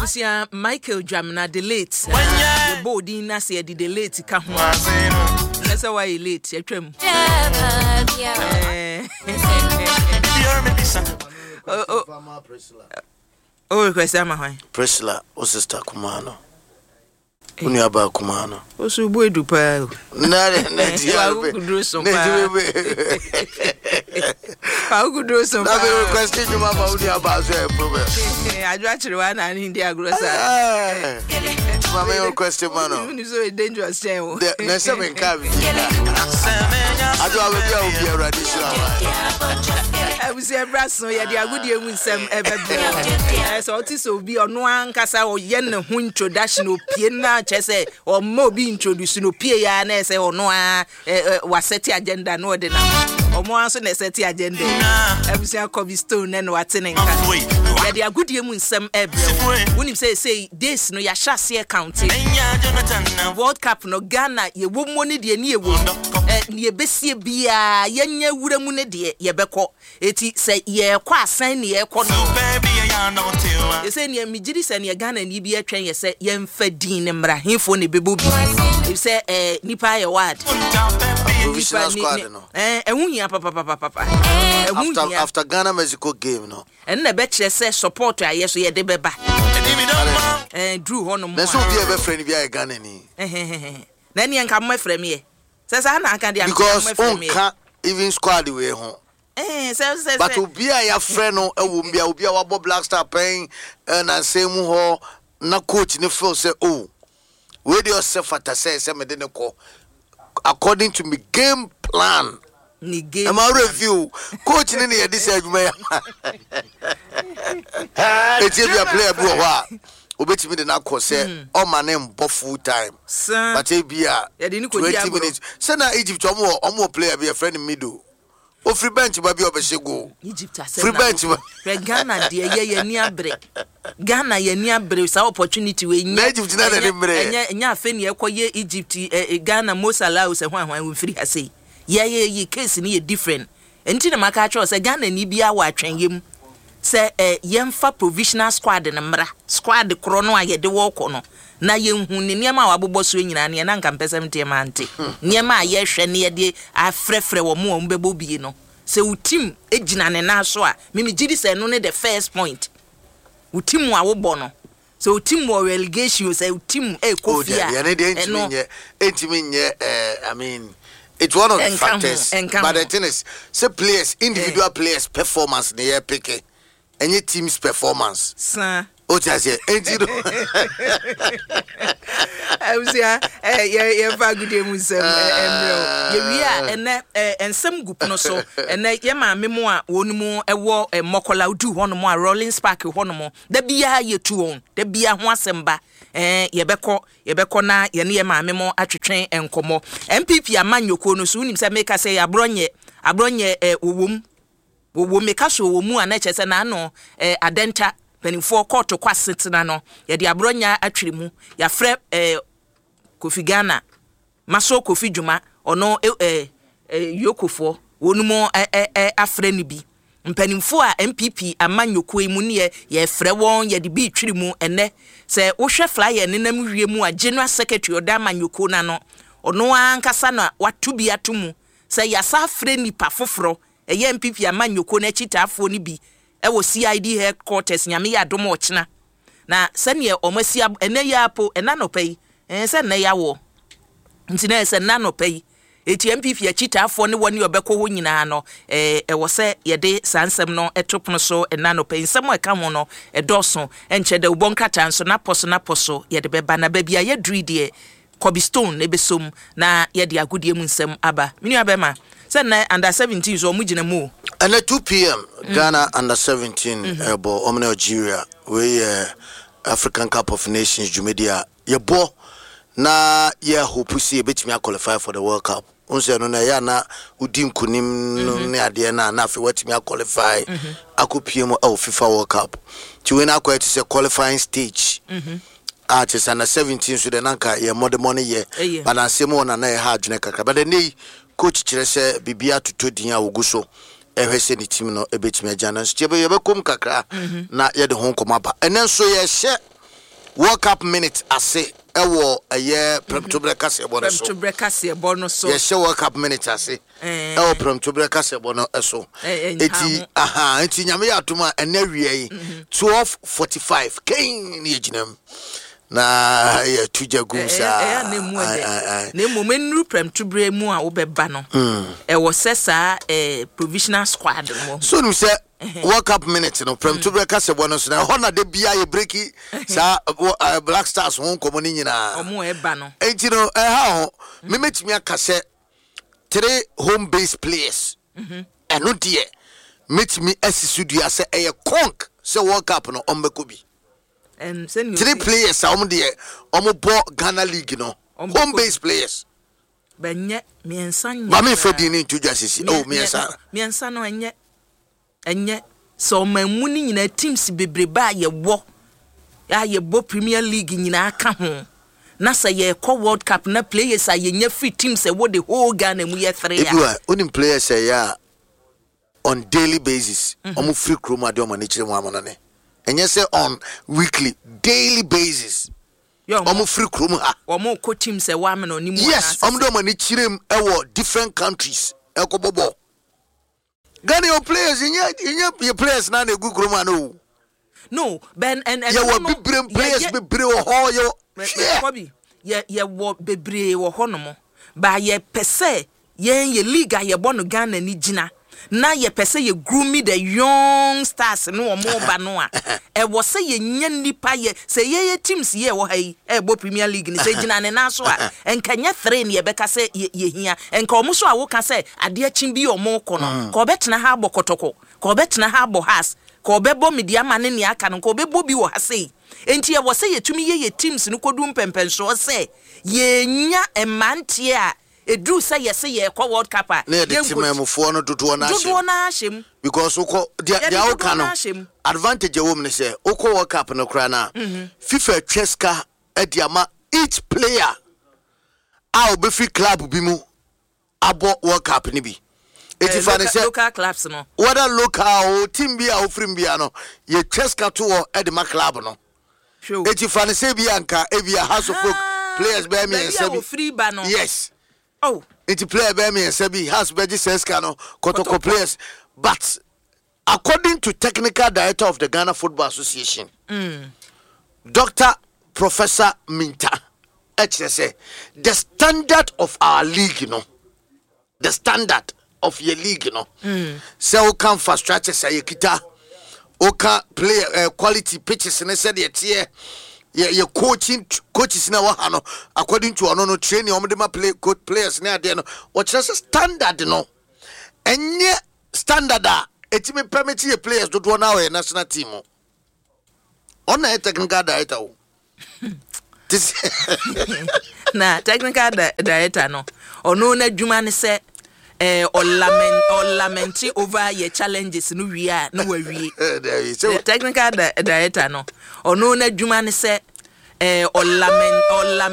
Ebusia Michael Jamna the late. The body na say the late ka ho. That's why he late. Etwam. Oh, kwesa ma hwan. Priscilla, o sister Kumano. Uni aba Kumano. O su bu edu pa. Na dia. Pa ku do so. Na be question you mama uni aba so e problem. Aju achiri wa na ni dia grosa. Mama your question man. Uni so dangerous chen. Na se men ka bi. Aju awe bia obi traditional. Ebusia braso ye dia agudie mu nsem ebebe. So otis obi ono ankasa o ye ne ho introduction opie na chese o ma obi introduce no pie ya na ese ono a wa set agenda no de na o mo anso na set agenda Ebusia Kobe Stone na watene nka ye dia agudie mu nsem ebre wonim say this no ya hwase account World Cup no Ghana ye wo mo ne de ne ye wo ne ye besie bia ye nya wura mu ne de ye beko eti say ye kwa asan ne ye kɔ no ye say ne migiri say ne Ghana ni bi atwen ye say ye mfa din ne mra hemfo ne bebo bi ye say nipa ye ward provisional squad no ehunhia papa after Ghana Mexico game no and na be kire say support aye so ye de beba Drew hono mo na so bi e be friend bi aye Ghana ni na ne nka mo frame ye say say na aka dia because on even squad we ho say but obi a ya friend no ewo mbia obi a wabo Black Star pen na say mu ho na coach ne feel say oh we dey yourself at say me de ne ko according to me game plan ni game am review coach ne ye dey say adwuma ya eti bi a player bi wa obetimi de na ko say o ma ne mbo full time but e bi a 20 minutes say na Egypt omo player bi a friend middle o free bench ba bi obeshego Egypt free bench Ghana de ye ni abre Ghana ye ni abre sa opportunity we nya Egypt na de mbre nya afa ni ekoye Egypt Ghana Mosala se hwan we free ase ye case ni ye different enti na maka cho se Ghana ni bia wa atwen yem se yemfa provisional squad na mra squad kro no aye de wo ko no na yenhu ne niam a wabobɔ so nyina ne na nka mpesem tie mante niam a ye hwɛ ne ye de afrefre wo mo mbebo bie no se utim ejina ne na so a mimi gidi se no ne the first point utim a wo bɔ no so utim wo relegation se utim kofia ya ne de entimi nye I mean it's one of the factors but the thing is say players individual players performance ne ye pick any team's performance sa o ti ase enti do Ebusia ye fa gude mu nsem emro ye wi a ene ensem gup no so ene ye ma me mo a wonu ewo mokola udu hono mo a Rolling Spark hono mo da bia ye tu on da bia ho asemba ye beko na ye ne ye ma me mo atwetwen enkomo MPP amanyoko no so unim se make say abronye wo meka so wo mu ana chese na no adenta penifo court kwasetina no ye de abronya atwirimu ya frɛ Kofi Ghana maso Kofi Dwuma ono yokofo wonumo afrɛ ni bi mpanimfo a MPP amanyoko emu ne ye frɛ won ye de bi twirimu ene sɛ wo hwɛ flyer ne nam wie mu a general secretary oda amanyoko na no ono ankasa na watu bi atomu sɛ yasa frɛ nipa foforo eye MPP amanyoko na chitafo ni bi ewo CID headquarters nyame ya dom ochina na sene omasi ene ya po enanopai se ne ya wo ntine se nanopai eti MPP ya chitafo ne woni obekọ ho nyina no ewo se yede sansem no etopno so enanopai nsem eka ho no edoso enche de ubonkata nso na poso yede beba na ba bia ye dride Kobe Stone ne besom na yede agudie mu nsem aba mini abema se na under 17 so omugina mu and at 2 p.m. Ghana under 17 Omni Algeria we African Cup of Nations Jumedia ye bo na ye hope see betimi qualify for the World Cup unse no na ya na udim kunim ne ade na afi watimi qualify akopiem FIFA World Cup ti we na kwet say qualifying stage just under 17 so the nanka ye more money ye but na same one na ye ha adwene kakra but the coach kire say bibia tutodin a woguso ehwese ni team no ebetimi agya na so ye be kom kakra na ye de ho nkoma ba enen so ye hye World Cup minute ase ewo eye Premtobreka sebo no so. Premtobreka sebo no so. Yes, World Cup minute ase. Ewo Premtobreka sebo no eso. Eti nyame ya atoma enawie 12:45 ken ni ejinam. Na ya tuja gumsa na momenru Premtobre mu a wo beba no ewo sesa provisional squad mo so nu say World Cup minute no Premtobreka sebo no so na hona de bia ye breaki sa Black Stars won komo ni nyina omo eba no enti no ha ho me metimi aka se 3 home base players eno de metimi asisu dua se eye conk se World Cup no ombeko bi. And 3 players bo Ghana League no home base players benye miensa ba me fodi ni tuja sisi miensa no enye so mamu ni nyina teams bebreba ye wo ya ye bo Premier League nyina aka ho na say ye call World Cup na players are ye free teams e wo the whole Ghana mu ye 3 ya onim players say ya on daily basis omo free chroma de omo ni kire mu amono ne and yes, on weekly, daily basis. Omo free chroma ha. Omo co teams e wa me no ni mu. Yes, omo do mani chirem e different countries. E ko bobo. Ghana your players in your players na good chroma no. No, Ben and you were big players bebre wo ho yo. Kobi. Ye wo bebre wo ho no mo. Ba ye pese ye league a ye bono Ghana ni gina. Na ye pese ye grooming the young stars no mo ba no a e wo se ye nya nipa ye se ye teams ye wo hai e bo Premier League ni se gina ne na so a enkanya 3 ne ye beka se ye hia enka omo so a wo ka se ade achi bi omo ko no ko betena ha bokotoko ko betena ha bo has ko bebo media mane ne aka no ko bebo bi wo ha sei enti ye wo se ye tumi ye teams no kodum pempenso se ye nya emantie a Edru say yes ye kwa World Cup a na de timamfo no dodo na ahim because uko dia uka no advantage e wom ne say uko World Cup no kra na FIFA Cheska ediama each player a obefi club bi mu abo World Cup ni bi eti fa ne say local clubs no whether local team bi a ofrim bi no ye Cheska to edema club no eti fa ne say bi anka e bi a House of Folk players be me and say free ba no yes. Oh, it's player by me and Sebi has Beji Seskano, Kotoko players. But according to technical director of the Ghana Football Association, Dr. Professor Minta, HSA, the standard of our league, the standard of your league, so can fast stretches say kita, oka play quality pitches and I said it your coaches na wahano according to no training omdema play coach players na ade no o just standard no enye standard a etimi permit your players do na our national team on na technical director this na technical director no ono na dwuma ne se lament over your challenges no we are no we technical director no ono na dwuma ne se lament